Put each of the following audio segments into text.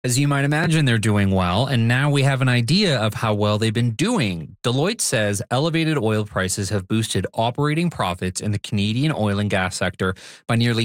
As you might imagine, they're doing well, and now we have an idea of how well they've been doing. Deloitte says elevated oil prices have boosted operating profits in the Canadian oil and gas sector by nearly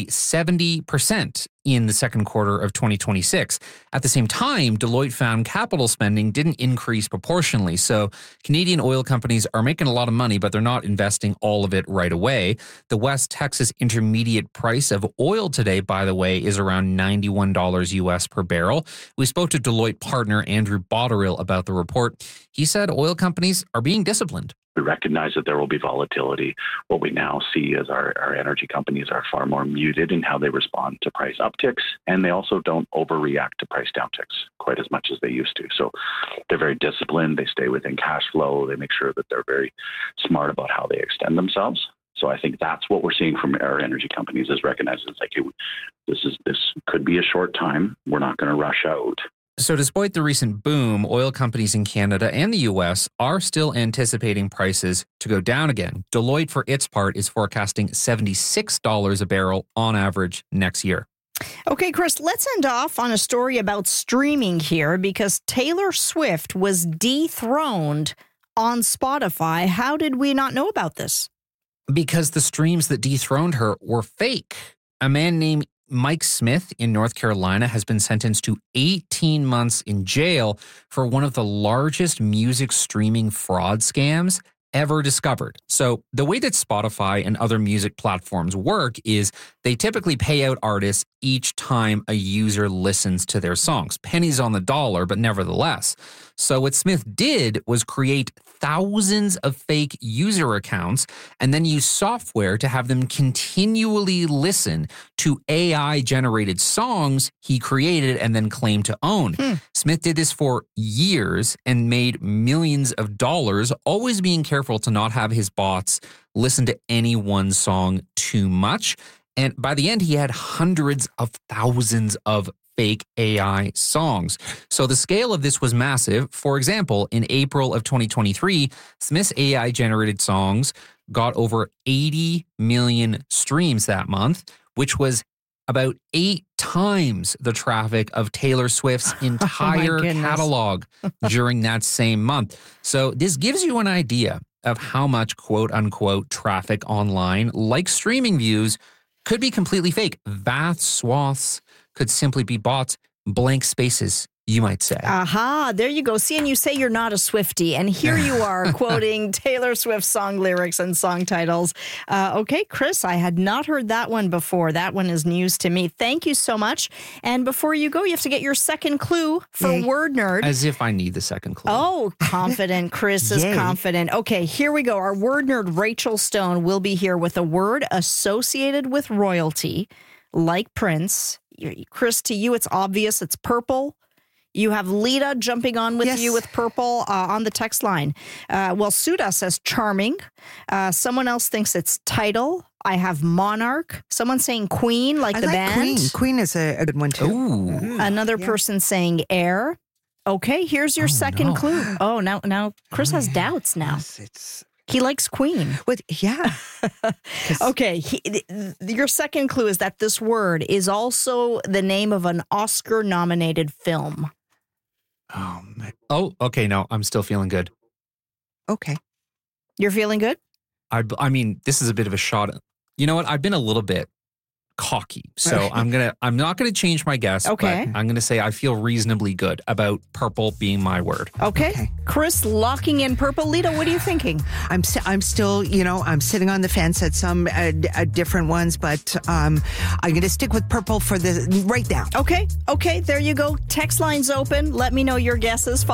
70% in the second quarter of 2026. At the same time, Deloitte found capital spending didn't increase proportionally. So Canadian oil companies are making a lot of money, but they're not investing all of it right away. The West Texas Intermediate price of oil today, by the way, is around $91 US per barrel. We spoke to Deloitte partner Andrew Botterill about the report. He said oil companies are being disciplined. We recognize that there will be volatility. What we now see is our energy companies are far more muted in how they respond to price upticks, and they also don't overreact to price downticks quite as much as they used to. So they're very disciplined. They stay within cash flow. They make sure that they're very smart about how they extend themselves. So I think that's what we're seeing from our energy companies is recognizing it's like, hey, this could be a short time. We're not going to rush out. So despite the recent boom, oil companies in Canada and the U.S. are still anticipating prices to go down again. Deloitte, for its part, is forecasting $76 a barrel on average next year. Okay, Chris, let's end off on a story about streaming here because Taylor Swift was dethroned on Spotify. How did we not know about this? Because the streams that dethroned her were fake. A man named Mike Smith in North Carolina has been sentenced to 18 months in jail for one of the largest music streaming fraud scams ever discovered. So the way that Spotify and other music platforms work is they typically pay out artists each time a user listens to their songs. Pennies on the dollar, but nevertheless. So what Smith did was create thousands of fake user accounts and then use software to have them continually listen to AI-generated songs he created and then claimed to own. Smith did this for years and made millions of dollars, always being careful to not have his bots listen to any one song too much. And by the end, he had hundreds of thousands of fake AI songs. So the scale of this was massive. For example, in April of 2023, Smith's AI-generated songs got over 80 million streams that month, which was about 8 times the traffic of Taylor Swift's entire catalog during that same month. So this gives you an idea of how much quote-unquote traffic online, like streaming views, could be completely fake. Vast swaths could simply be bots, blank spaces, you might say. Aha, there you go. See, and you say you're not a Swiftie, and here you are quoting Taylor Swift song lyrics and song titles. Okay, Chris, I had not heard that one before. That one is news to me. Thank you so much. And before you go, you have to get your second clue for Word Nerd. As if I need the second clue. Oh, confident. Chris is confident. Okay, here we go. Our Word Nerd, Rachel Stone, will be here with a word associated with royalty, like Prince. Chris, to you, it's obvious. It's purple. You have Lita jumping on with you with purple on the text line. Well, Suda says charming. Someone else thinks it's title. I have monarch. Someone saying queen, like the band. Queen. Queen is a good one, too. Ooh. Another person saying air. Okay, here's your second clue. Oh, now Chris has doubts now. He likes Queen. Okay, your second clue is that this word is also the name of an Oscar-nominated film. Oh, man. Oh, okay, no, I'm still feeling good. Okay. You're feeling good? I mean, this is a bit of a shot. You know what? I've been a little bit cocky. So I'm not gonna change my guess. Okay. But I'm gonna say I feel reasonably good about purple being my word. Okay. Chris locking in purple. Lita, what are you thinking? I'm still, I'm sitting on the fence at some different ones, but I'm gonna stick with purple for the right now. Okay, there you go. Text lines open. Let me know your guesses.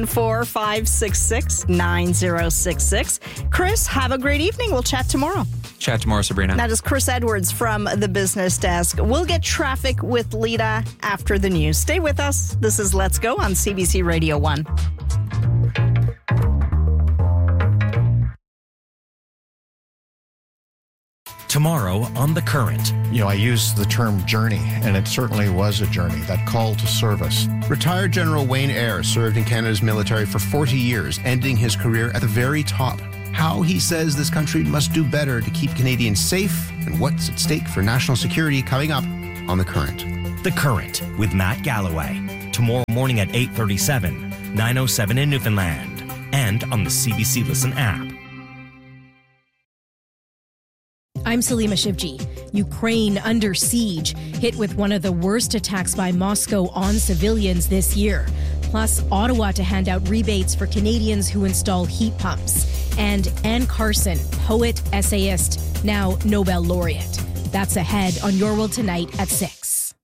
514-566-9066. Chris, have a great evening. We'll chat tomorrow. Chat tomorrow, Sabrina. That is Chris Edwards from the Business Desk. We'll get traffic with Lita after the news. Stay with us. This is Let's Go on CBC Radio 1. Tomorrow on The Current. I use the term journey, and it certainly was a journey, that call to service. Retired General Wayne Eyre served in Canada's military for 40 years, ending his career at the very top. How he says this country must do better to keep Canadians safe and what's at stake for national security coming up on The Current. The Current with Matt Galloway. tomorrow morning at 8:37, 9:07 in Newfoundland, and on the CBC Listen app. I'm Salima Shivji. Ukraine under siege, hit with one of the worst attacks by Moscow on civilians this year. Plus, Ottawa to hand out rebates for Canadians who install heat pumps. And Anne Carson, poet, essayist, now Nobel laureate. That's ahead on Your World Tonight at 6.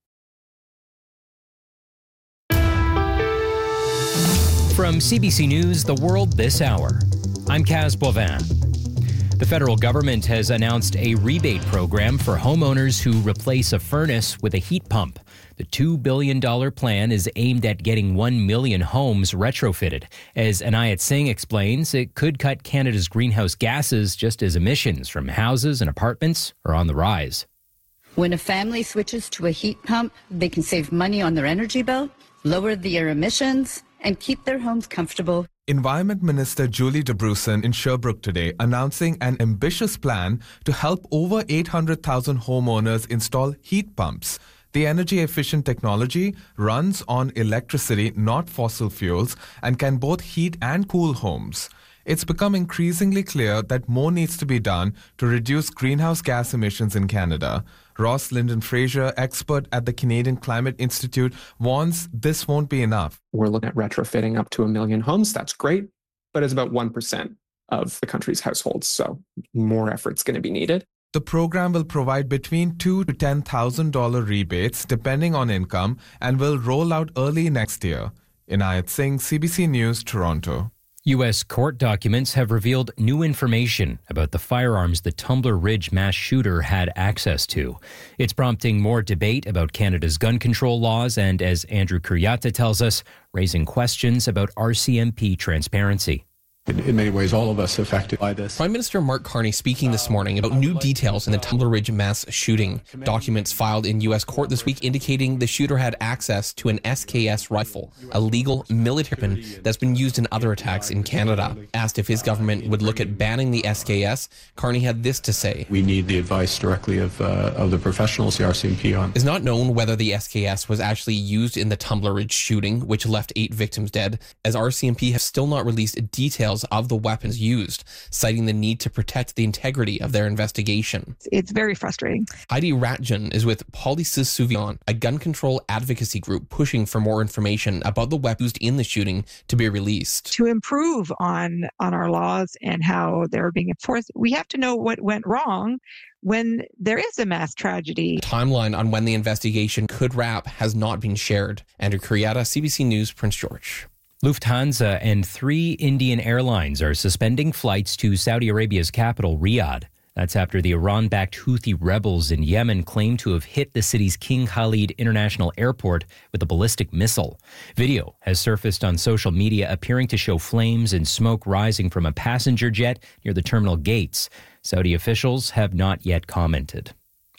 From CBC News, The World This Hour, I'm Kaz Boivin. The federal government has announced a rebate program for homeowners who replace a furnace with a heat pump. The $2 billion plan is aimed at getting 1 million homes retrofitted. As Anayat Singh explains, it could cut Canada's greenhouse gases just as emissions from houses and apartments are on the rise. When a family switches to a heat pump, they can save money on their energy bill, lower their emissions, and keep their homes comfortable. Environment Minister Julie DeBruson in Sherbrooke today announcing an ambitious plan to help over 800,000 homeowners install heat pumps. The energy-efficient technology runs on electricity, not fossil fuels, and can both heat and cool homes. It's become increasingly clear that more needs to be done to reduce greenhouse gas emissions in Canada. Ross Linden-Fraser, expert at the Canadian Climate Institute, warns this won't be enough. We're looking at retrofitting up to 1 million homes. That's great, but it's about 1% of the country's households, so more effort's going to be needed. The program will provide between $2,000 to $10,000 rebates depending on income and will roll out early next year. Inayat Singh, CBC News, Toronto. U.S. court documents have revealed new information about the firearms the Tumbler Ridge mass shooter had access to. It's prompting more debate about Canada's gun control laws and, as Andrew Kuryata tells us, raising questions about RCMP transparency. In many ways, all of us affected by this. Prime Minister Mark Carney speaking this morning about new details in the Tumbler Ridge mass shooting. Documents filed in U.S. court this week indicating the shooter had access to an SKS rifle, a legal military weapon that's been used in other attacks in Canada. Asked if his government would look at banning the SKS, Carney had this to say. We need the advice directly of the professionals, the RCMP on. It's not known whether the SKS was actually used in the Tumbler Ridge shooting, which left 8 victims dead, as RCMP have still not released details of the weapons used, citing the need to protect the integrity of their investigation. It's very frustrating. Heidi Ratjan is with Police Souvion, a gun control advocacy group pushing for more information about the weapons used in the shooting to be released. To improve on our laws and how they're being enforced, we have to know what went wrong when there is a mass tragedy. The timeline on when the investigation could wrap has not been shared. Andrew Kuryata, CBC News, Prince George. Lufthansa and 3 Indian airlines are suspending flights to Saudi Arabia's capital, Riyadh. That's after the Iran-backed Houthi rebels in Yemen claim to have hit the city's King Khalid International Airport with a ballistic missile. Video has surfaced on social media appearing to show flames and smoke rising from a passenger jet near the terminal gates. Saudi officials have not yet commented.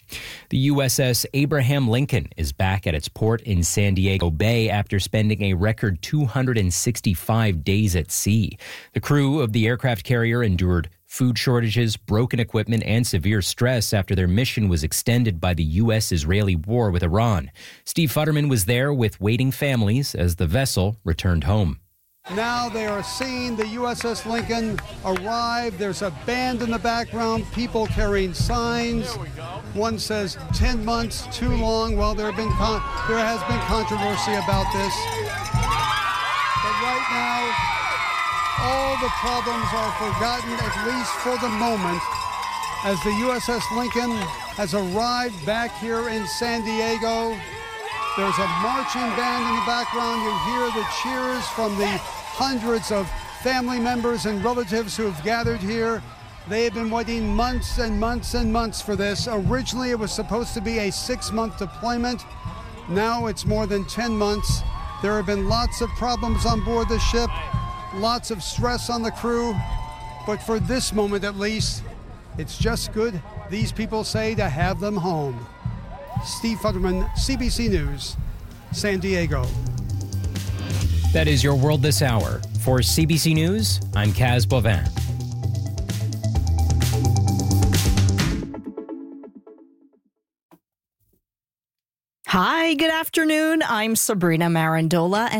The USS Abraham Lincoln is back at its port in San Diego Bay after spending a record 265 days at sea. The crew of the aircraft carrier endured food shortages, broken equipment, and severe stress after their mission was extended by the U.S.-Israeli war with Iran. Steve Futterman was there with waiting families as the vessel returned home. Now they are seeing the USS Lincoln arrive. There's a band in the background, people carrying signs. One says 10 months too long. Well, there has been controversy about this. But right now, all the problems are forgotten, at least for the moment, as the USS Lincoln has arrived back here in San Diego. There's a marching band in the background. You hear the cheers from the hundreds of family members and relatives who have gathered here. They have been waiting months and months and months for this. Originally, it was supposed to be a 6-month deployment. Now it's more than 10 months. There have been lots of problems on board the ship, lots of stress on the crew. But for this moment, at least, it's just good, these people say, to have them home. Steve Futterman, CBC News, San Diego. That is your world this hour. For CBC News, I'm Kaz Boivin. Hi, good afternoon. I'm Sabrina Marandola, and